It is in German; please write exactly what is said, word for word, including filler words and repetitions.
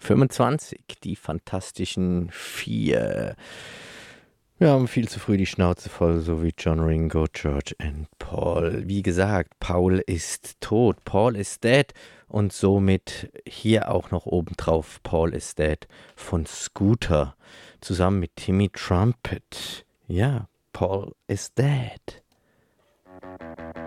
fünfundzwanzig, die Fantastischen Vier. Wir haben viel zu früh die Schnauze voll, so wie John Ringo, George und Paul. Wie gesagt, Paul ist tot, Paul ist dead und somit hier auch noch obendrauf Paul is Dead von Scooter zusammen mit Timmy Trumpet. Ja, Paul is dead.